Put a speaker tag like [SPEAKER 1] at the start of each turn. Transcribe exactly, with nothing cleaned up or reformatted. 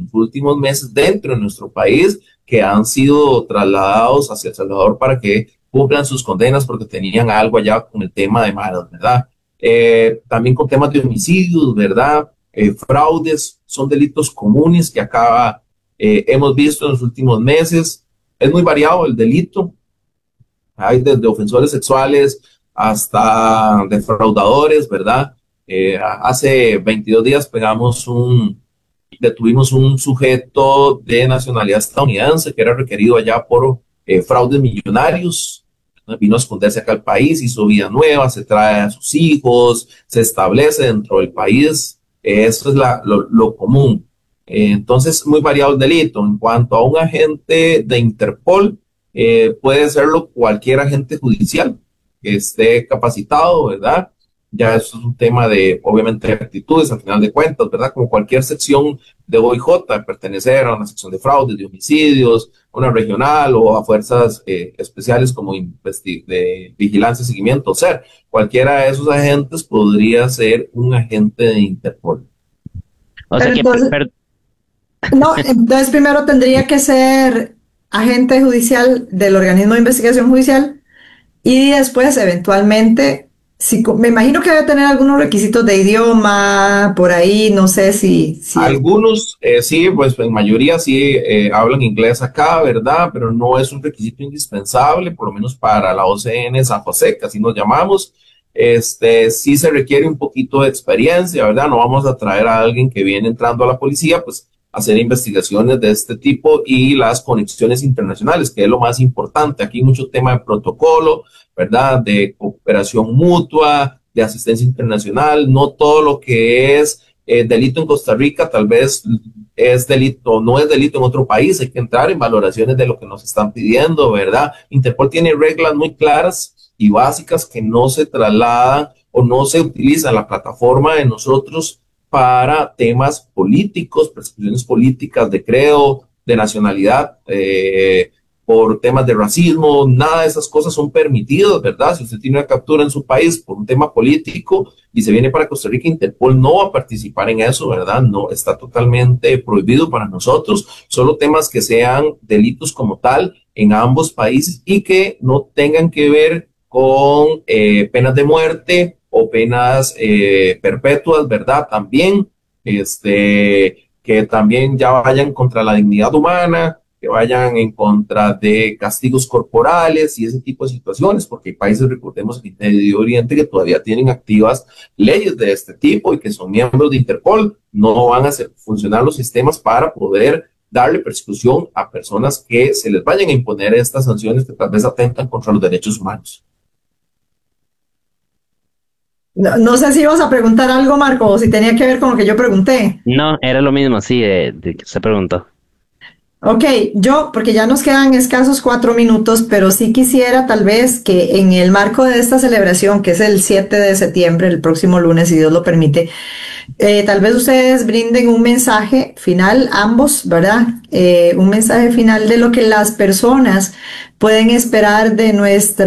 [SPEAKER 1] los últimos meses dentro de nuestro país que han sido trasladados hacia El Salvador para que cumplan sus condenas porque tenían algo allá con el tema de maras, ¿verdad? Eh, también con temas de homicidios, ¿verdad? Eh, fraudes, son delitos comunes que acá eh, hemos visto en los últimos meses. Es muy variado el delito, hay desde ofensores sexuales hasta defraudadores, ¿verdad? Eh, hace veintidós días pegamos un, detuvimos un sujeto de nacionalidad estadounidense que era requerido allá por eh, fraudes millonarios. Vino a esconderse acá al país, hizo vida nueva, se trae a sus hijos, se establece dentro del país. Eh, eso es la, lo, lo común. Eh, entonces, muy variado el delito. En cuanto a un agente de Interpol, eh, puede serlo cualquier agente judicial que esté capacitado, ¿verdad? Ya eso es un tema de, obviamente, actitudes, al final de cuentas, ¿verdad? Como cualquier sección de O I J, pertenecer a una sección de fraudes, de homicidios, una regional o a fuerzas eh, especiales como de vigilancia y seguimiento, o sea, cualquiera de esos agentes podría ser un agente de Interpol.
[SPEAKER 2] O sea
[SPEAKER 3] Pero
[SPEAKER 2] que,
[SPEAKER 3] entonces,
[SPEAKER 2] per-
[SPEAKER 3] no, entonces primero tendría que ser agente judicial del organismo de investigación judicial y después eventualmente, si, co- me imagino que debe tener algunos requisitos de idioma por ahí, no sé si, si es...
[SPEAKER 1] Algunos eh, sí, pues en mayoría sí eh, hablan inglés acá, ¿verdad? Pero no es un requisito indispensable, por lo menos para la O C N San José, que así nos llamamos. Este, sí se requiere un poquito de experiencia, ¿verdad? No vamos a traer a alguien que viene entrando a la policía, pues a hacer investigaciones de este tipo y las conexiones internacionales, que es lo más importante. Aquí hay mucho tema de protocolo, ¿verdad? De cooperación mutua, de asistencia internacional, no todo lo que es eh, delito en Costa Rica tal vez es delito, no es delito en otro país, hay que entrar en valoraciones de lo que nos están pidiendo, ¿verdad? Interpol tiene reglas muy claras y básicas que no se trasladan o no se utiliza la plataforma de nosotros para temas políticos, persecuciones políticas, de credo, de nacionalidad, eh, por temas de racismo, nada de esas cosas son permitidas, ¿verdad? Si usted tiene una captura en su país por un tema político y se viene para Costa Rica, Interpol no va a participar en eso, ¿verdad? No, está totalmente prohibido para nosotros, solo temas que sean delitos como tal en ambos países y que no tengan que ver con eh, penas de muerte o penas eh, perpetuas, ¿verdad? También, este, que también ya vayan contra la dignidad humana, que vayan en contra de castigos corporales y ese tipo de situaciones, porque hay países, recordemos, en el Medio Oriente que todavía tienen activas leyes de este tipo y que son miembros de Interpol, no van a hacer funcionar los sistemas para poder darle persecución a personas que se les vayan a imponer estas sanciones que tal vez atentan contra los derechos humanos.
[SPEAKER 3] No, no sé si ibas a preguntar algo, Marco, o si tenía que ver con lo que yo pregunté.
[SPEAKER 2] no, era lo mismo, sí, de, de que se preguntó.
[SPEAKER 3] Ok, yo, porque ya nos quedan escasos cuatro minutos, pero sí quisiera tal vez que en el marco de esta celebración, que es el siete de septiembre, el próximo lunes, si Dios lo permite, eh, tal vez ustedes brinden un mensaje final, ambos, ¿verdad? Eh, un mensaje final de lo que las personas pueden esperar de nuestra